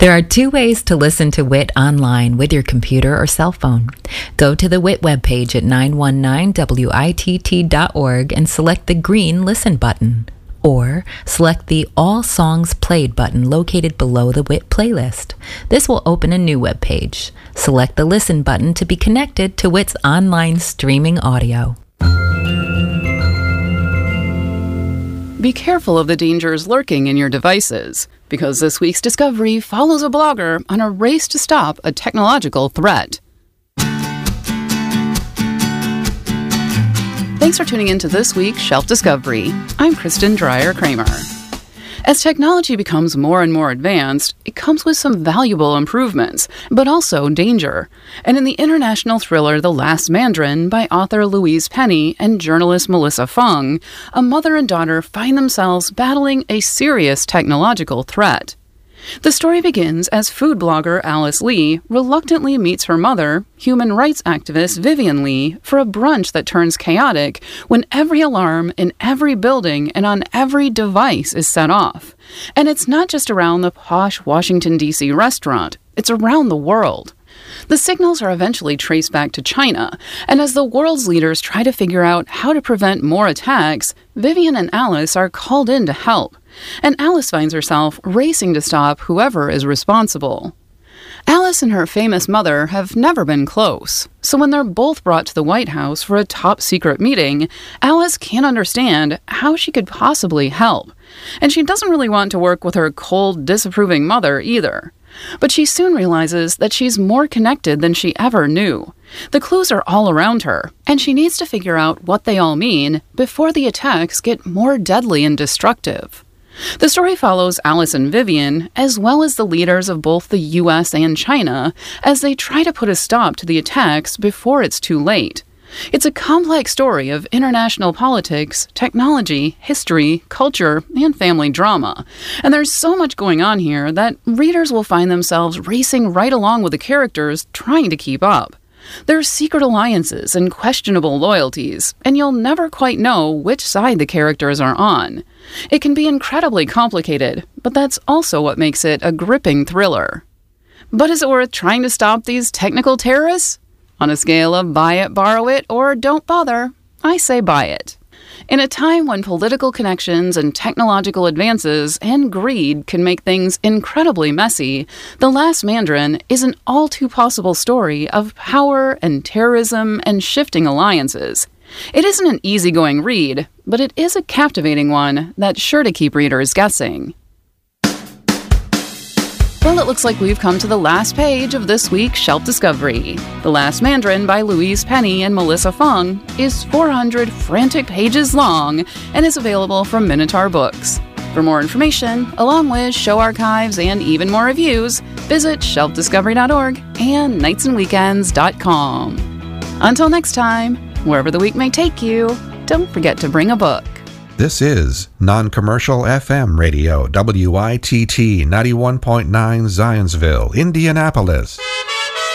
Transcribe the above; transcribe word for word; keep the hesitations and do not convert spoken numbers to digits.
There are two ways to listen to W I T online with your computer or cell phone. Go to the W I T webpage at nine one nine W I T T dot org and select the green Listen button. Or select the All Songs Played button located below the W I T playlist. This will open a new web page. Select the Listen button to be connected to W I T's online streaming audio. Be careful of the dangers lurking in your devices, because this week's discovery follows a blogger on a race to stop a technological threat. Thanks for tuning in to this week's Shelf Discovery. I'm Kristen Dreyer-Kramer. As technology becomes more and more advanced, it comes with some valuable improvements, but also danger. And in the international thriller The Last Mandarin by author Louise Penny and journalist Melissa Fung, a mother and daughter find themselves battling a serious technological threat. The story begins as food blogger Alice Lee reluctantly meets her mother, human rights activist Vivian Lee, for a brunch that turns chaotic when every alarm in every building and on every device is set off. And it's not just around the posh Washington, D C restaurant, it's around the world. The signals are eventually traced back to China, and as the world's leaders try to figure out how to prevent more attacks, Vivian and Alice are called in to help. And Alice finds herself racing to stop whoever is responsible. Alice and her famous mother have never been close, so when they're both brought to the White House for a top-secret meeting, Alice can't understand how she could possibly help. And she doesn't really want to work with her cold, disapproving mother either. But she soon realizes that she's more connected than she ever knew. The clues are all around her, and she needs to figure out what they all mean before the attacks get more deadly and destructive. The story follows Alice and Vivian, as well as the leaders of both the U S and China, as they try to put a stop to the attacks before it's too late. It's a complex story of international politics, technology, history, culture, and family drama. And there's so much going on here that readers will find themselves racing right along with the characters, trying to keep up. There's secret alliances and questionable loyalties, and you'll never quite know which side the characters are on. It can be incredibly complicated, but that's also what makes it a gripping thriller. But is it worth trying to stop these technical terrorists? On a scale of buy it, borrow it, or don't bother, I say buy it. In a time when political connections and technological advances and greed can make things incredibly messy, The Last Mandarin is an all-too-possible story of power and terrorism and shifting alliances. It isn't an easygoing read, but it is a captivating one that's sure to keep readers guessing. Well, it looks like we've come to the last page of this week's Shelf Discovery. The Last Mandarin by Louise Penny and Melissa Fung is four hundred frantic pages long and is available from Minotaur Books. For more information, along with show archives and even more reviews, visit shelf discovery dot org and nights and weekends dot com. Until next time, wherever the week may take you, don't forget to bring a book. This is Non-Commercial F M Radio, W I T T ninety-one point nine Zionsville, Indianapolis.